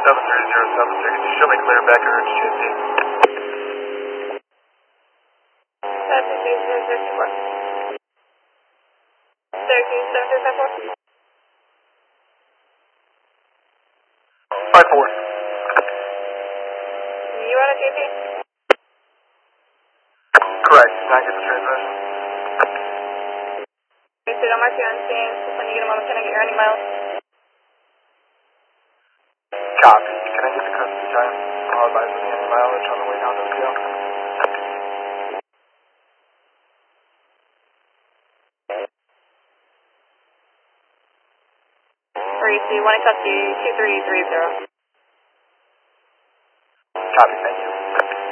73073, can you show me clear back at HGC? 73034. 734. 5-4. You want a JP? Correct, not get the transmission. Okay, so don't mark you on scene. When you get a moment, can I get your running miles? Copy. Can I get the custody time? I'll advise with any mileage on the way down to the field. Or you see, one custody 2330. Copy, thank you.